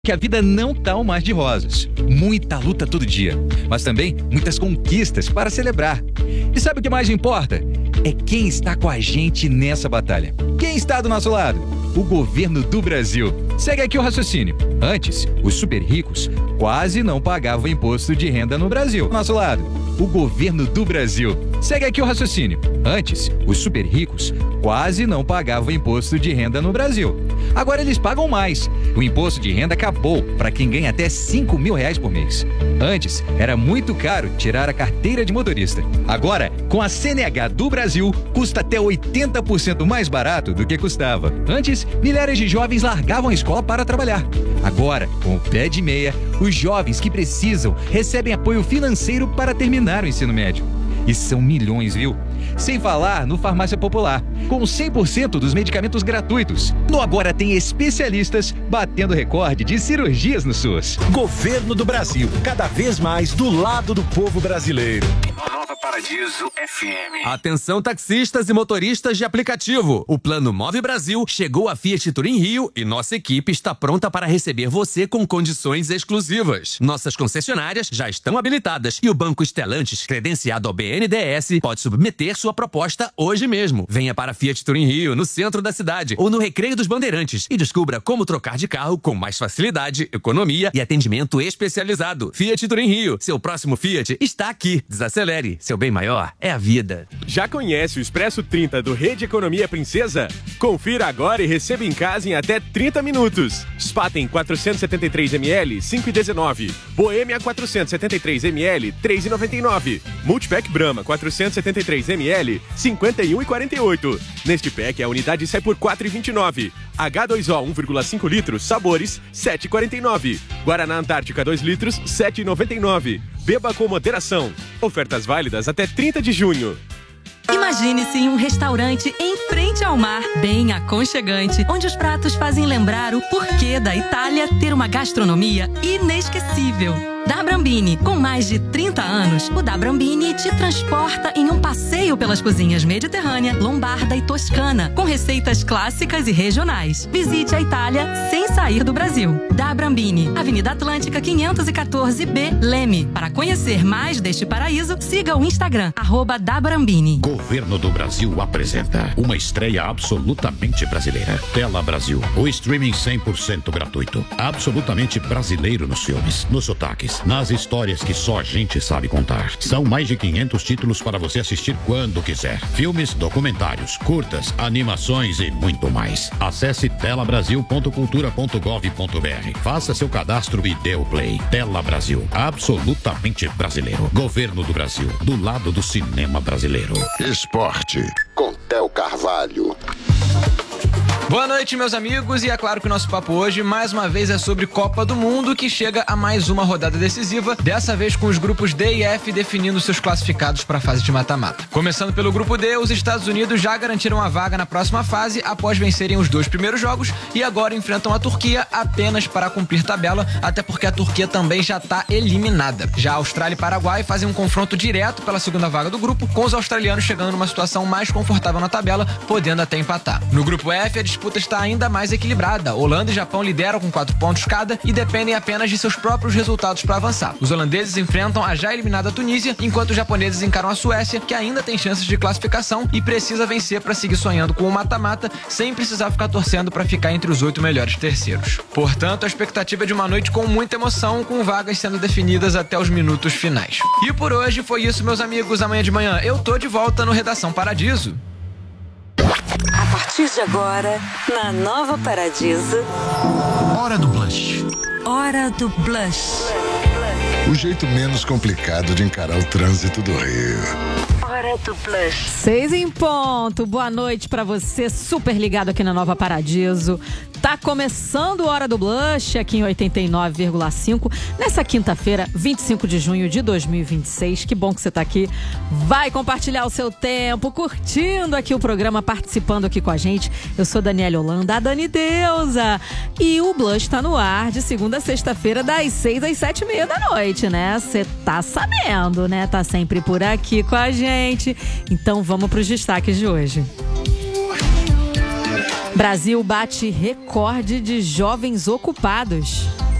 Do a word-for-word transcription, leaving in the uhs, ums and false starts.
Que a vida não tá um mar de rosas. Muita luta todo dia, mas também muitas conquistas para celebrar. E sabe o que mais importa? É quem está com a gente nessa batalha. Quem está do nosso lado? O governo do Brasil. Segue aqui o raciocínio. Antes, os super ricos quase não pagavam imposto de renda no Brasil. Do nosso lado, o governo do Brasil. Segue aqui o raciocínio. Antes, os super ricos quase não pagavam imposto de renda no Brasil. Agora eles pagam mais. O imposto de renda acabou para quem ganha até cinco mil reais por mês. Antes, era muito caro tirar a carteira de motorista. Agora, com a C N H do Brasil, custa até oitenta por cento mais barato do que custava. Antes, milhares de jovens largavam a escola para trabalhar. Agora, com o pé de meia, os jovens que precisam recebem apoio financeiro para terminar o ensino médio. E são milhões, viu? Sem falar no Farmácia Popular, com cem por cento dos medicamentos gratuitos. No Agora tem especialistas batendo recorde de cirurgias no SUS. Governo do Brasil, cada vez mais do lado do povo brasileiro. Nova Paradiso F M. Atenção taxistas e motoristas de aplicativo. O Plano Move Brasil chegou à Fiat Turim Rio e nossa equipe está pronta para receber você com condições exclusivas. Nossas concessionárias já estão habilitadas e o Banco Stellantis, credenciado ao B N D E S, pode submeter sua proposta hoje mesmo. Venha para a Fiat Turim Rio, no centro da cidade, ou no Recreio dos Bandeirantes e descubra como trocar de carro com mais facilidade, economia e atendimento especializado. Fiat Turim Rio, seu próximo Fiat está aqui. Desacelere, seu bem maior é a vida. Já conhece o Expresso trinta do Rede Economia Princesa? Confira agora e receba em casa em até trinta minutos. Spaten quatrocentos e setenta e três mililitros, cinco reais e dezenove centavos. Boêmia quatrocentos e setenta e três mililitros, três reais e noventa e nove centavos. Multipack Brahma quatrocentos e setenta e três mililitros, cinquenta e um reais e quarenta e oito centavos. Neste pack a unidade sai por quatro reais e vinte e nove centavos. H dois O um vírgula cinco litros, sabores sete reais e quarenta e nove centavos. Guaraná Antártica dois litros, sete reais e noventa e nove centavos. Beba com moderação. Ofertas válidas até trinta de junho. Imagine-se em um restaurante em frente ao mar, bem aconchegante, onde os pratos fazem lembrar o porquê da Itália ter uma gastronomia inesquecível. Da Brambini, com mais de trinta anos, o Da Brambini te transporta em um passeio pelas cozinhas mediterrânea, lombarda e toscana, com receitas clássicas e regionais. Visite a Itália sem sair do Brasil. Da Brambini, Avenida Atlântica quinhentos e quatorze B, Leme. Para conhecer mais deste paraíso, siga o Instagram, arroba Da Brambini. Governo do Brasil apresenta uma estreia absolutamente brasileira. Tela Brasil, o streaming cem por cento gratuito. Absolutamente brasileiro nos filmes, nos sotaques, nas histórias que só a gente sabe contar. São mais de quinhentos títulos para você assistir quando quiser. Filmes, documentários, curtas, animações e muito mais. Acesse tela brasil ponto cultura ponto gov ponto br. Faça seu cadastro e dê o play. Tela Brasil, absolutamente brasileiro. Governo do Brasil, do lado do cinema brasileiro. Esporte, com Theo Carvalho. Boa noite, meus amigos, e é claro que o nosso papo hoje, mais uma vez, é sobre Copa do Mundo, que chega a mais uma rodada decisiva, dessa vez com os grupos D e F definindo seus classificados para a fase de mata-mata. Começando pelo grupo D, os Estados Unidos já garantiram a vaga na próxima fase após vencerem os dois primeiros jogos e agora enfrentam a Turquia apenas para cumprir tabela, até porque a Turquia também já está eliminada. Já a Austrália e Paraguai fazem um confronto direto pela segunda vaga do grupo, com os australianos chegando numa situação mais confortável na tabela, podendo até empatar. No grupo F, a disputa está ainda mais equilibrada. Holanda e Japão lideram com quatro pontos cada e dependem apenas de seus próprios resultados para avançar. Os holandeses enfrentam a já eliminada Tunísia, enquanto os japoneses encaram a Suécia, que ainda tem chances de classificação e precisa vencer para seguir sonhando com o mata-mata, sem precisar ficar torcendo para ficar entre os oito melhores terceiros. Portanto, a expectativa é de uma noite com muita emoção, com vagas sendo definidas até os minutos finais. E por hoje foi isso, meus amigos. Amanhã de manhã eu tô de volta no Redação Paradiso. A partir de agora, na Nova Paradiso... Hora do Blush. Hora do Blush. O jeito menos complicado de encarar o trânsito do Rio. Hora do Blush. Seis em ponto. Boa noite pra você, super ligado aqui na Nova Paradiso. Tá começando Hora do Blush aqui em oitenta e nove vírgula cinco nessa quinta-feira, vinte e cinco de junho de dois mil e vinte e seis. Que bom que você tá aqui. Vai compartilhar o seu tempo, curtindo aqui o programa, participando aqui com a gente. Eu sou Daniela Holanda, a Dani Deusa. E o Blush tá no ar de segunda a sexta-feira, das seis às sete e meia da noite, né? Você tá sabendo, né? Tá sempre por aqui com a gente. Então vamos pros destaques de hoje. Brasil bate recorde de jovens ocupados.